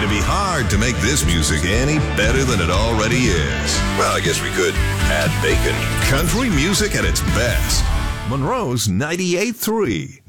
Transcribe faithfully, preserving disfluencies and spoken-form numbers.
It'd be hard to make this music any better than it already is. Well, I guess we could add bacon. Country music at its best. Monroe's ninety-eight point three.